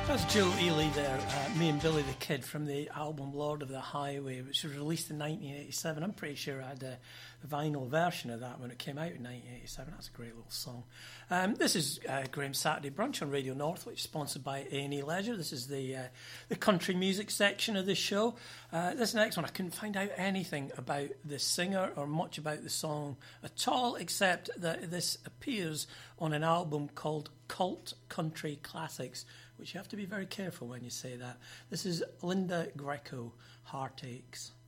That's Joe Ely there, Me and Billy the Kid from the album Lord of the Highway, which was released in 1987. I'm pretty sure I had a vinyl version of that when it came out in 1987. That's a great little song. This is Graham's Saturday Brunch on Radio North, which is sponsored by A&E Leisure. This is the country music section of the show. This next one, I couldn't find out anything about the singer or much about the song at all, except that this appears on an album called Cult Country Classics, which you have to be very careful when you say that. This is Linda Greco, Heartaches.